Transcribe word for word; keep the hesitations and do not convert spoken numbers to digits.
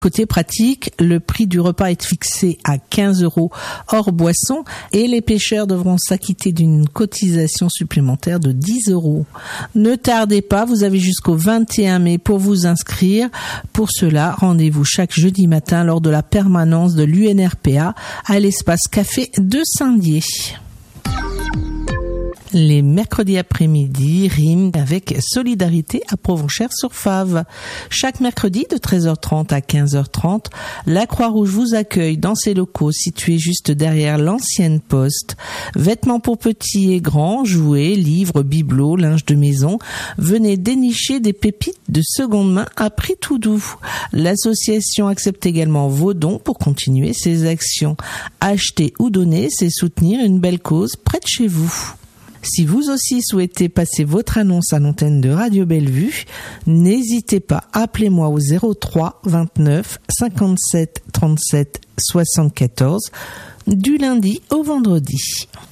Côté pratique, le prix du repas est fixé à quinze euros hors boisson et les pêcheurs devront s'acquitter d'une cotisation supplémentaire de dix euros. Ne tardez pas, vous avez jusqu'au vingt et un mai pour vous inscrire. Pour cela, rendez-vous chaque jeudi matin lors de la permanence de l'U N R P A à l'espace café de Saint-Dié. Les mercredis après-midi riment avec Solidarité à Provenchères-sur-Fave. Chaque mercredi de treize heures trente à quinze heures trente, la Croix-Rouge vous accueille dans ses locaux situés juste derrière l'ancienne poste. Vêtements pour petits et grands, jouets, livres, bibelots, linge de maison. Venez dénicher des pépites de seconde main à prix tout doux. L'association accepte également vos dons pour continuer ses actions. Acheter ou donner, c'est soutenir une belle cause près de chez vous. Si vous aussi souhaitez passer votre annonce à l'antenne de Radio Bellevue, n'hésitez pas, appelez-moi au zéro trois vingt-neuf cinquante-sept trente-sept soixante-quatorze du lundi au vendredi.